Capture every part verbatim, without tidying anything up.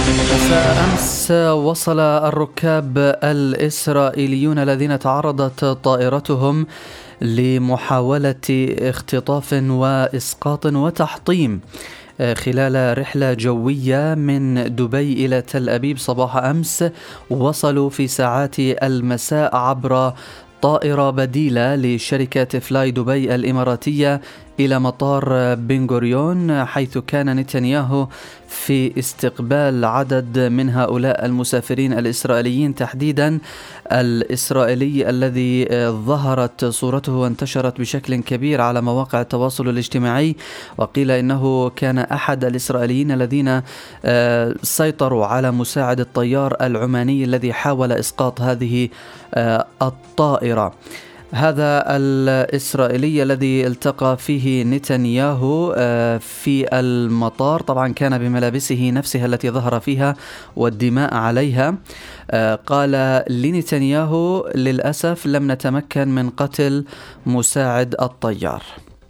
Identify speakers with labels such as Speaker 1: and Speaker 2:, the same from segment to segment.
Speaker 1: مساء أمس وصل الركاب الإسرائيليون الذين تعرضت طائرتهم لمحاولة اختطاف وإسقاط وتحطيم خلال رحلة جوية من دبي إلى تل أبيب صباح أمس. وصلوا في ساعات المساء عبر طائرة بديلة لشركة فلاي دبي الإماراتية إلى مطار بن غوريون، حيث كان نتنياهو في استقبال عدد من هؤلاء المسافرين الإسرائيليين، تحديدا الإسرائيلي الذي ظهرت صورته وانتشرت بشكل كبير على مواقع التواصل الاجتماعي، وقيل إنه كان أحد الإسرائيليين الذين سيطروا على مساعد الطيار العماني الذي حاول إسقاط هذه الطائرة. هذا الإسرائيلي الذي التقى فيه نتنياهو في المطار طبعا كان بملابسه نفسها التي ظهر فيها والدماء عليها. قال لنتنياهو: للأسف لم نتمكن من قتل مساعد الطيار.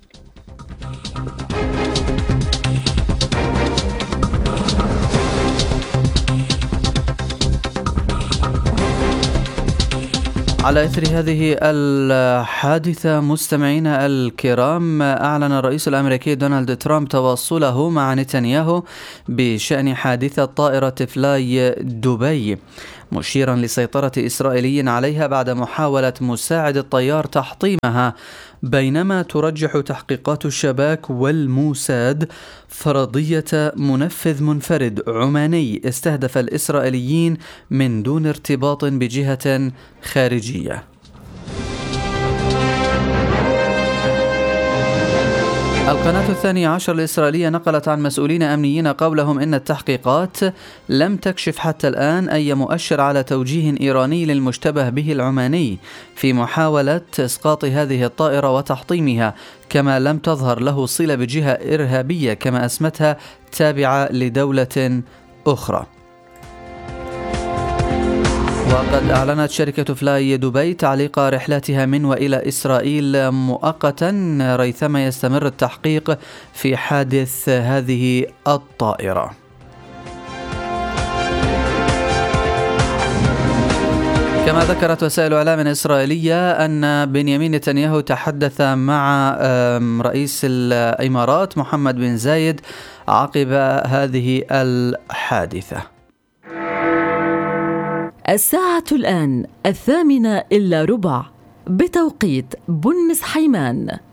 Speaker 1: على إثر هذه الحادثة مستمعينا الكرام، أعلن الرئيس الأمريكي دونالد ترامب تواصله مع نتنياهو بشأن حادثة طائرة فلاي دبي، مشيرا لسيطرة إسرائيلي عليها بعد محاولة مساعد الطيار تحطيمها، بينما ترجح تحقيقات الشباك والموساد فرضية منفذ منفرد عماني استهدف الإسرائيليين من دون ارتباط بجهة خارجية. القناة الثانية عشر الإسرائيلية نقلت عن مسؤولين أمنيين قولهم إن التحقيقات لم تكشف حتى الآن أي مؤشر على توجيه إيراني للمشتبه به العماني في محاولة إسقاط هذه الطائرة وتحطيمها، كما لم تظهر له صلة بجهة إرهابية كما أسمتها تابعة لدولة أخرى. وقد أعلنت شركة فلاي دبي تعليق رحلاتها من وإلى إسرائيل مؤقتا ريثما يستمر التحقيق في حادث هذه الطائرة. كما ذكرت وسائل إعلام إسرائيلية أن بنيامين نتنياهو تحدث مع رئيس الإمارات محمد بن زايد عقب هذه الحادثة.
Speaker 2: الساعة الآن الثامنة إلا ربع بتوقيت بنس حيمان.